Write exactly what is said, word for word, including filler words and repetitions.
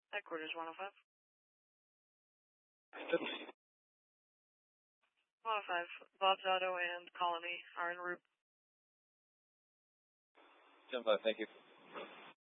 Headquarters one oh five. fifty. one oh five. Bob's Auto and Colony are en route. ten five, thank you.